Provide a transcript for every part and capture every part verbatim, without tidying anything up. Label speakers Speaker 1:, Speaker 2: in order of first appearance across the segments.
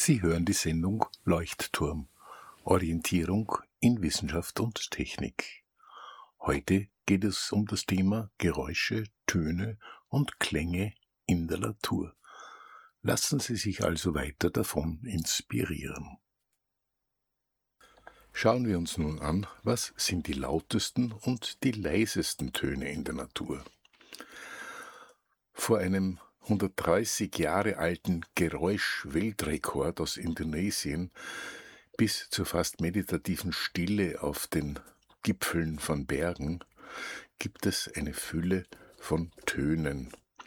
Speaker 1: Sie hören die Sendung Leuchtturm. Orientierung in Wissenschaft und Technik. Heute geht es um das Thema Geräusche, Töne und Klänge in der Natur. Lassen Sie sich also weiter davon inspirieren. Schauen wir uns nun an, was sind die lautesten und die leisesten Töne in der Natur. Vor einem hundertdreißig Jahre alten Geräusch-Weltrekord aus Indonesien bis zur fast meditativen Stille auf den Gipfeln von Bergen gibt es eine Fülle von Tönen.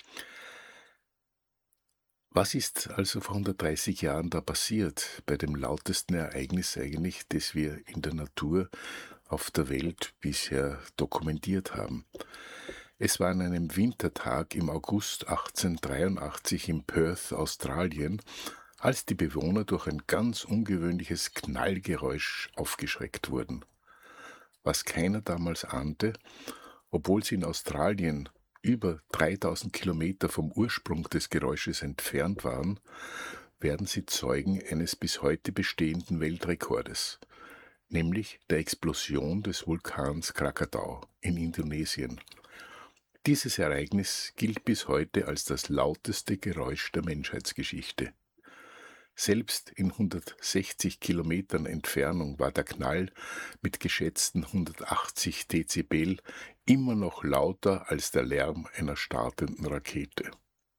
Speaker 1: Was ist also vor hundertdreißig Jahren da passiert, bei dem lautesten Ereignis eigentlich, das wir in der Natur auf der Welt bisher dokumentiert haben? Es war an einem Wintertag im August achtzehnhundertdreiundachtzig in Perth, Australien, als die Bewohner durch ein ganz ungewöhnliches Knallgeräusch aufgeschreckt wurden. Was keiner damals ahnte, obwohl sie in Australien über dreitausend Kilometer vom Ursprung des Geräusches entfernt waren, werden sie Zeugen eines bis heute bestehenden Weltrekordes, nämlich der Explosion des Vulkans Krakatau in Indonesien. Dieses Ereignis gilt bis heute als das lauteste Geräusch der Menschheitsgeschichte. Selbst in hundertsechzig Kilometern Entfernung war der Knall mit geschätzten hundertachtzig Dezibel immer noch lauter als der Lärm einer startenden Rakete.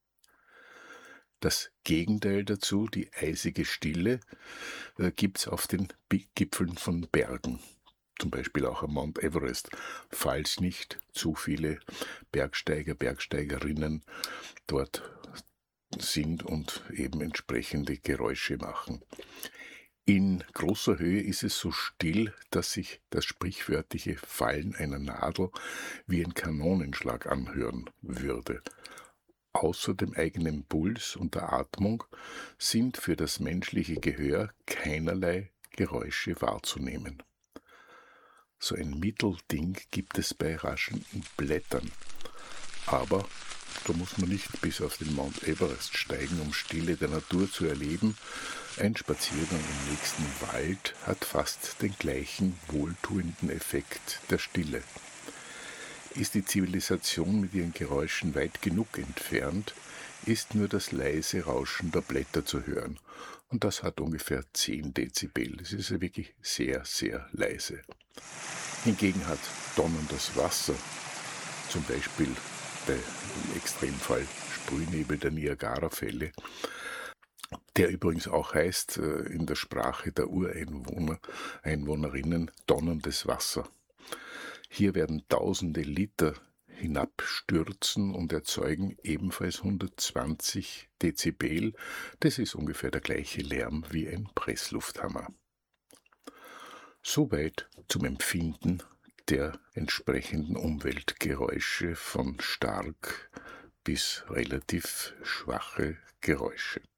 Speaker 1: Das Gegenteil dazu, die eisige Stille, äh, gibt es auf den Gipfeln von Bergen. Zum Beispiel auch am Mount Everest, falls nicht zu viele Bergsteiger, Bergsteigerinnen dort sind und eben entsprechende Geräusche machen. In großer Höhe ist es so still, dass sich das sprichwörtliche Fallen einer Nadel wie ein Kanonenschlag anhören würde. Außer dem eigenen Puls und der Atmung sind für das menschliche Gehör keinerlei Geräusche wahrzunehmen. So ein Mittelding gibt es bei raschelnden Blättern. Aber da muss man nicht bis auf den Mount Everest steigen, um Stille der Natur zu erleben. Ein Spaziergang im nächsten Wald hat fast den gleichen wohltuenden Effekt der Stille. Ist die Zivilisation mit ihren Geräuschen weit genug entfernt, ist nur das leise Rauschen der Blätter zu hören. Und das hat ungefähr zehn Dezibel. Das ist ja wirklich sehr, sehr leise. Hingegen hat donnerndes Wasser, zum Beispiel der im Extremfall Sprühnebel der Niagarafälle, der übrigens auch heißt in der Sprache der Ureinwohner, Einwohnerinnen, donnerndes Wasser. Hier werden tausende Liter hinabstürzen und erzeugen ebenfalls hundertzwanzig Dezibel. Das ist ungefähr der gleiche Lärm wie ein Presslufthammer. Soweit zum Empfinden der entsprechenden Umweltgeräusche von stark bis relativ schwache Geräusche.